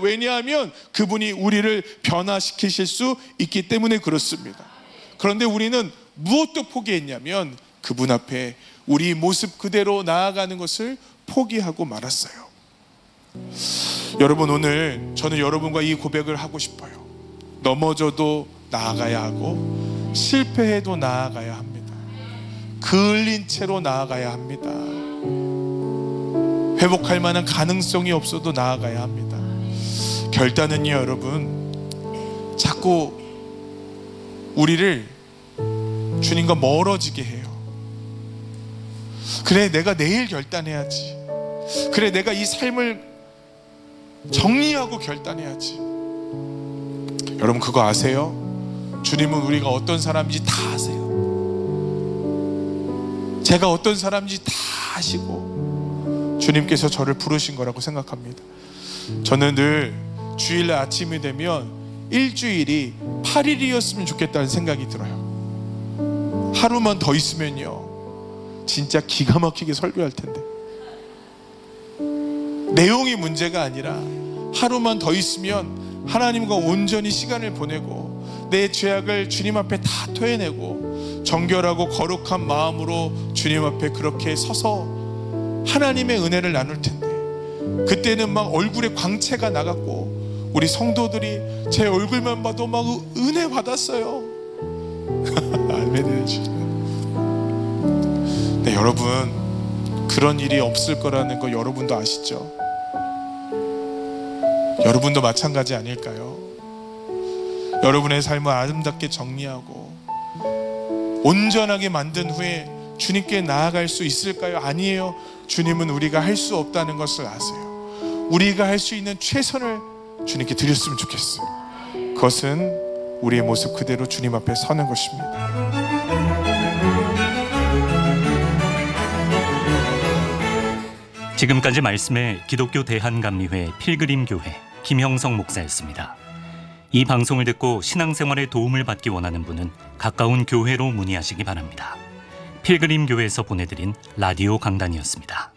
왜냐하면 그분이 우리를 변화시키실 수 있기 때문에 그렇습니다. 그런데 우리는 무엇도 포기했냐면 그분 앞에 우리 모습 그대로 나아가는 것을 포기하고 말았어요. 여러분, 오늘 저는 여러분과 이 고백을 하고 싶어요. 넘어져도 나아가야 하고 실패해도 나아가야 합니다. 그을린 채로 나아가야 합니다. 회복할 만한 가능성이 없어도 나아가야 합니다. 결단은요, 여러분, 자꾸 우리를 주님과 멀어지게 해요. 그래, 내가 내일 결단해야지. 그래, 내가 이 삶을 정리하고 결단해야지. 여러분, 그거 아세요? 주님은 우리가 어떤 사람인지 다 아세요. 제가 어떤 사람인지 다 아시고 주님께서 저를 부르신 거라고 생각합니다. 저는 늘 주일날 아침이 되면 일주일이 8일이었으면 좋겠다는 생각이 들어요. 하루만 더 있으면요, 진짜 기가 막히게 설교할 텐데. 내용이 문제가 아니라 하루만 더 있으면 하나님과 온전히 시간을 보내고 내 죄악을 주님 앞에 다 토해내고 정결하고 거룩한 마음으로 주님 앞에 그렇게 서서 하나님의 은혜를 나눌 텐데, 그때는 막 얼굴에 광채가 나갔고 우리 성도들이 제 얼굴만 봐도 막 은혜 받았어요. 아멘이죠. 네, 여러분, 그런 일이 없을 거라는 거 여러분도 아시죠? 여러분도 마찬가지 아닐까요? 여러분의 삶을 아름답게 정리하고 온전하게 만든 후에 주님께 나아갈 수 있을까요? 아니에요. 주님은 우리가 할 수 없다는 것을 아세요. 우리가 할 수 있는 최선을 주님께 드렸으면 좋겠어요. 그것은 우리의 모습 그대로 주님 앞에 서는 것입니다. 지금까지 말씀에 기독교 대한감리회 필그림교회 김형성 목사였습니다. 이 방송을 듣고 신앙생활에 도움을 받기 원하는 분은 가까운 교회로 문의하시기 바랍니다. 필그림교회에서 보내드린 라디오 강단이었습니다.